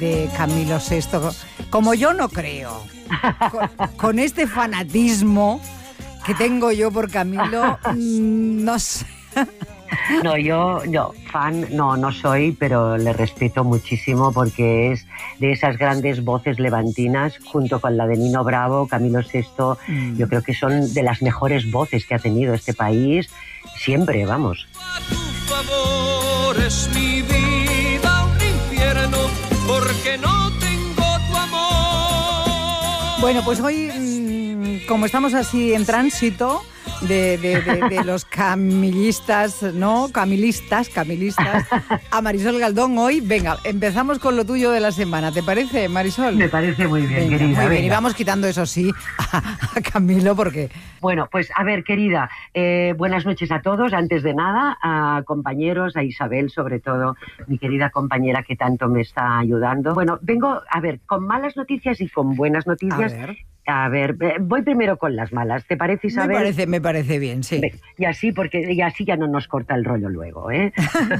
de Camilo Sesto. Como yo no creo, con este fanatismo que tengo yo por Camilo, no sé. No, yo fan no soy, pero le respeto muchísimo porque es de esas grandes voces levantinas, junto con la de Nino Bravo, Camilo Sesto. Yo creo que son de las mejores voces que ha tenido este país, siempre, vamos. A tu favor es mi vida un infierno, porque no tengo tu amor. Bueno, pues hoy, como estamos así en tránsito de los camillistas, ¿no? Camilistas, a Marisol Galdón hoy. Venga, empezamos con lo tuyo de la semana. ¿Te parece, Marisol? Me parece muy bien, venga, querida. Muy bien, y vamos quitando, eso sí, a Camilo, porque... Bueno, pues a ver, querida, buenas noches a todos. Antes de nada, a compañeros, a Isabel sobre todo, mi querida compañera que tanto me está ayudando. Bueno, vengo, a ver, con malas noticias y con buenas noticias. A ver, voy primero con las malas. ¿Te parece, Isabel? Me parece bien, sí. Y así ya no nos corta el rollo luego, ¿eh?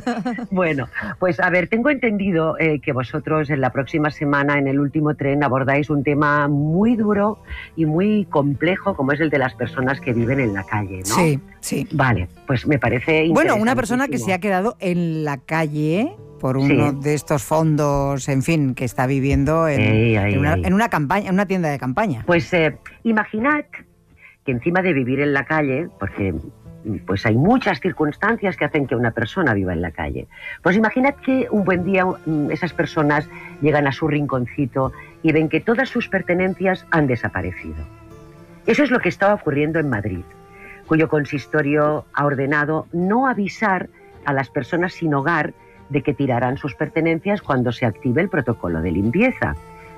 Bueno, pues a ver, tengo entendido que vosotros en la próxima semana, en el último tren, abordáis un tema muy duro y muy complejo, como es el de las personas que viven en la calle, ¿no? Sí. Vale, pues me parece interesantísimo. Bueno, una persona que se ha quedado en la calle por uno de estos fondos, en fin, que está viviendo en una campaña, en una tienda de campaña. Pues imaginad que encima de vivir en la calle, porque pues hay muchas circunstancias que hacen que una persona viva en la calle, pues imaginad que un buen día esas personas llegan a su rinconcito y ven que todas sus pertenencias han desaparecido. Eso es lo que estaba ocurriendo en Madrid, cuyo consistorio ha ordenado no avisar a las personas sin hogar de que tirarán sus pertenencias cuando se active el protocolo de limpieza.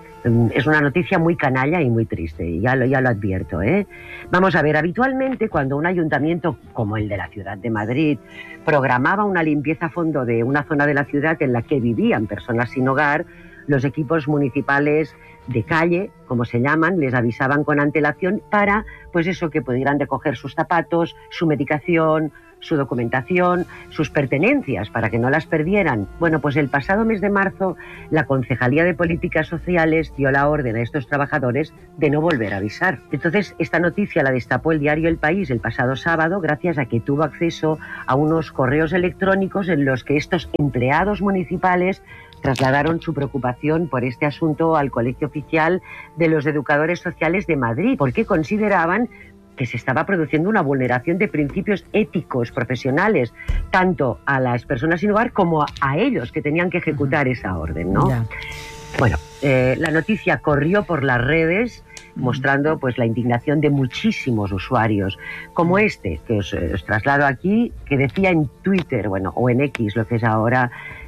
Es una noticia muy canalla y muy triste, ya lo advierto, ¿eh? Vamos a ver, habitualmente cuando un ayuntamiento como el de la ciudad de Madrid programaba una limpieza a fondo de una zona de la ciudad en la que vivían personas sin hogar, los equipos municipales de calle, como se llaman, les avisaban con antelación para, pues eso, que pudieran recoger sus zapatos, su medicación, su documentación, sus pertenencias, para que no las perdieran. Bueno, pues el pasado mes de marzo, la Concejalía de Políticas Sociales dio la orden a estos trabajadores de no volver a avisar. Entonces, esta noticia la destapó el diario El País el pasado sábado, gracias a que tuvo acceso a unos correos electrónicos en los que estos empleados municipales trasladaron su preocupación por este asunto al Colegio Oficial de los Educadores Sociales de Madrid, porque consideraban que se estaba produciendo una vulneración de principios éticos profesionales, tanto a las personas sin hogar como a ellos que tenían que ejecutar esa orden, ¿no? Ya. Bueno, la noticia corrió por las redes mostrando pues la indignación de muchísimos usuarios, como este que os traslado aquí, que decía en Twitter, bueno, o en X, lo que es ahora,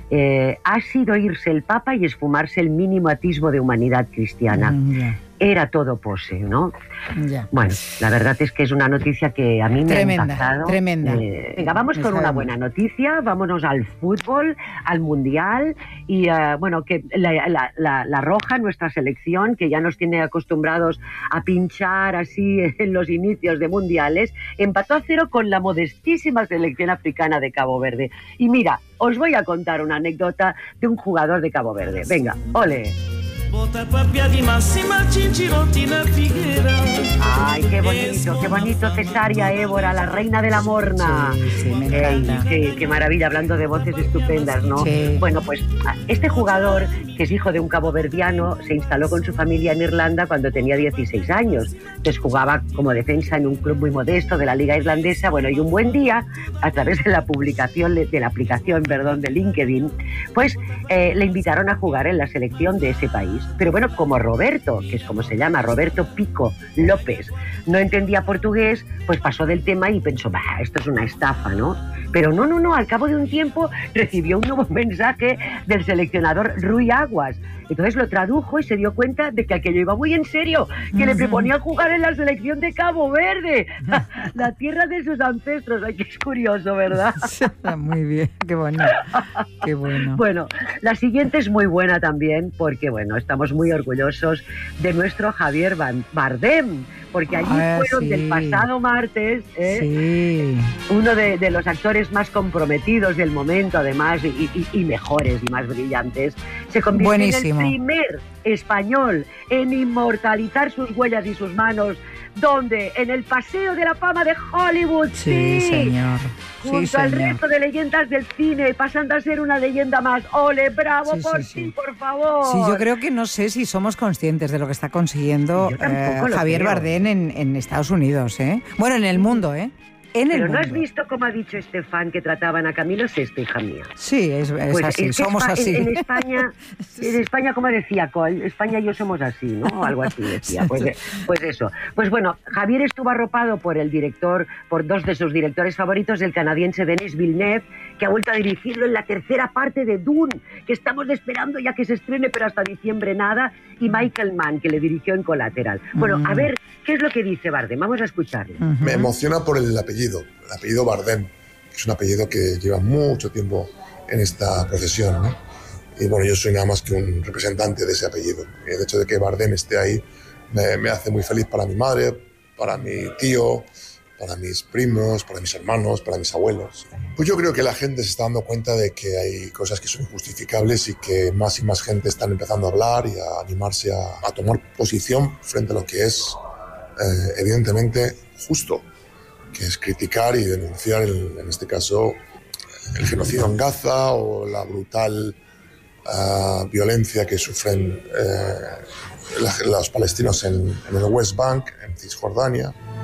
ha sido irse el Papa y esfumarse el mínimo atisbo de humanidad cristiana. Era todo pose, ¿no? Ya. Bueno, la verdad es que es una noticia que a mí me ha impactado. Tremenda. Venga, vamos con una buena noticia, vámonos al fútbol, al Mundial, y bueno, que la Roja, nuestra selección, que ya nos tiene acostumbrados a pinchar así en los inicios de Mundiales, empató a 0 con la modestísima selección africana de Cabo Verde. Y mira, os voy a contar una anécdota de un jugador de Cabo Verde. Venga, ole. Ay, qué bonito, Cesárea Évora, la reina de la morna. Sí, me encanta. Qué maravilla, hablando de voces estupendas, ¿no? Sí. Bueno, pues este jugador, que es hijo de un caboverdiano, se instaló con su familia en Irlanda cuando tenía 16 años. Entonces jugaba como defensa en un club muy modesto de la liga irlandesa. Bueno, y un buen día, a través de la aplicación de LinkedIn, pues le invitaron a jugar en la selección de ese país. Pero bueno, como Roberto, que es como se llama, Roberto Pico López, no entendía portugués, pues pasó del tema y pensó, esto es una estafa, ¿no? Pero no, al cabo de un tiempo recibió un nuevo mensaje del seleccionador Rui Aguas. Entonces lo tradujo y se dio cuenta de que aquello iba muy en serio, que le proponía jugar en la selección de Cabo Verde, la tierra de sus ancestros. Ay, que es curioso, ¿verdad? Muy bien, qué bueno, qué bueno. Bueno, la siguiente es muy buena también, porque bueno, esta estamos muy orgullosos de nuestro Javier Bardem, porque allí fueron del pasado martes uno de los actores más comprometidos del momento, además, y mejores y más brillantes. Se convirtió en el primer español en inmortalizar sus huellas y sus manos. ¿Dónde? En el Paseo de la Fama de Hollywood. Sí, señor. Junto al resto de leyendas del cine, pasando a ser una leyenda más. ¡Ole, bravo por ti, por favor! Sí, yo creo que no sé si somos conscientes de lo que está consiguiendo Javier Bardem en Estados Unidos, ¿eh? Bueno, en el mundo, ¿eh? Pero ¿no has visto cómo ha dicho Estefan que trataban a Camilo Sesto, hija mía? Sí, es pues así, somos así. En España, como decía Cole, España y yo somos así, ¿no? O algo así decía. Pues eso. Pues bueno, Javier estuvo arropado por el director, por dos de sus directores favoritos, el canadiense Denis Villeneuve, que ha vuelto a dirigirlo en la tercera parte de Dune, que estamos esperando ya que se estrene, pero hasta diciembre nada, y Michael Mann, que le dirigió en Collateral. Bueno, a ver, ¿qué es lo que dice Bardem? Vamos a escucharlo. Me emociona por el apellido Bardem, que es un apellido que lleva mucho tiempo en esta profesión, ¿no? Y bueno, yo soy nada más que un representante de ese apellido. El hecho de que Bardem esté ahí me hace muy feliz para mi madre, para mi tío, para mis primos, para mis hermanos, para mis abuelos. Pues yo creo que la gente se está dando cuenta de que hay cosas que son injustificables y que más y más gente están empezando a hablar y a animarse a tomar posición frente a lo que es evidentemente justo, que es criticar y denunciar, en este caso, el genocidio en Gaza o la brutal violencia que sufren los palestinos en el West Bank, en Cisjordania.